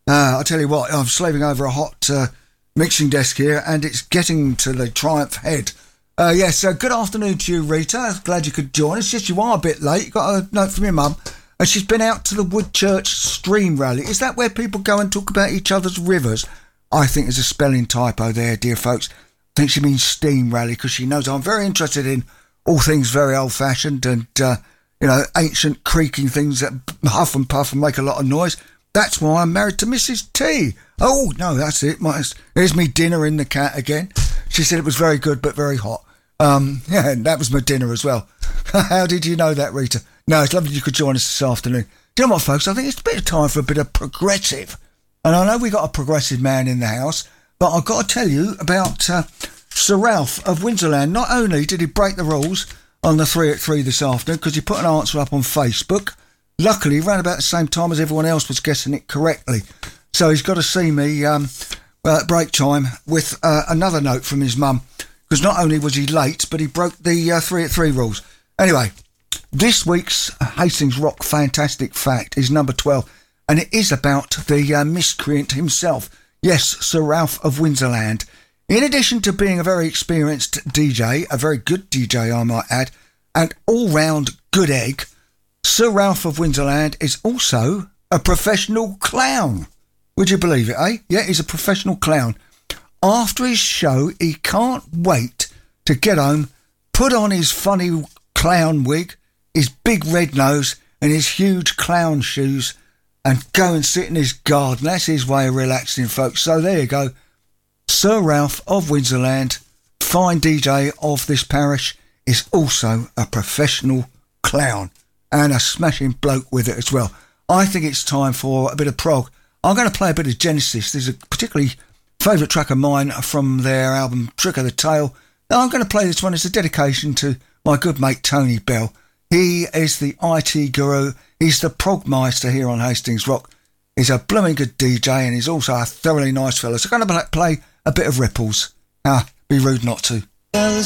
I'll tell you what, I'm slaving over a hot mixing desk here, and it's getting to the Triumph head. Yes, good afternoon to you, Rita. Glad you could join us. Yes, you are a bit late. Got a note from your mum. And she's been out to the Woodchurch Stream Rally. Is that where people go and talk about each other's rivers? I think there's a spelling typo there, dear folks. I think she means steam rally, because she knows I'm very interested in all things very old-fashioned and, ancient creaking things that huff and puff and make a lot of noise. That's why I'm married to Mrs. T. Oh, no, that's it. Here's me dinner in the cat again. She said it was very good but very hot. Yeah, and that was my dinner as well. How did you know that, Rita? No, it's lovely you could join us this afternoon. Do you know what, folks? I think it's a bit of time for a bit of progressive. And I know we got a progressive man in the house, but I've got to tell you about Sir Ralph of Windsorland. Not only did he break the rules on the 3 at 3 this afternoon, because he put an answer up on Facebook, luckily around about the same time as everyone else was guessing it correctly. So he's got to see me at break time with another note from his mum, because not only was he late, but he broke the 3 at 3 rules. Anyway, this week's Hastings Rock Fantastic Fact is number 12, and it is about the miscreant himself. Yes, Sir Ralph of Windsorland. In addition to being a very experienced DJ, a very good DJ I might add, and all-round good egg, Sir Ralph of Windsorland is also a professional clown. Would you believe it, eh? Yeah, he's a professional clown. After his show, he can't wait to get home, put on his funny clown wig, his big red nose and his huge clown shoes, and go and sit in his garden. That's his way of relaxing, folks. So there you go. Sir Ralph of Windsorland, fine DJ of this parish, is also a professional clown and a smashing bloke with it as well. I think it's time for a bit of prog. I'm going to play a bit of Genesis. There's a particularly favourite track of mine from their album Trick of the Tail. Now, I'm going to play this one as a dedication to my good mate Tony Bell. He is the IT guru. He's the progmeister here on Hastings Rock. He's a blooming good DJ, and he's also a thoroughly nice fella. So I'm going to play a bit of Ripples. Be rude not to.